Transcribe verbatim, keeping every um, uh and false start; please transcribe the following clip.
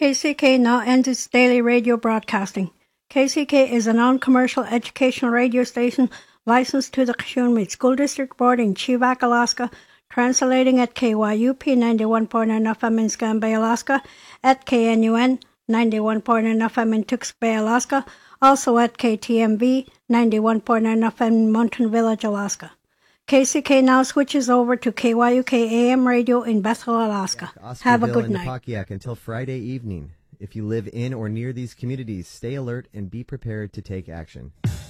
K C K now ends its daily radio broadcasting. K C K is a non-commercial educational radio station licensed to the Kashunwait School District Board in Chivak, Alaska, translating at K Y U P ninety-one point nine F M in Scan Bay, Alaska, at K N U N ninety-one point nine F M in Tewksbury Bay, Alaska, also at K T M V ninety-one point nine F M in Mountain Village, Alaska. K C K now switches over to K Y U K A M radio in Bethel, Alaska. Have a good night. Napakiak until Friday evening. If you live in or near these communities, stay alert and be prepared to take action.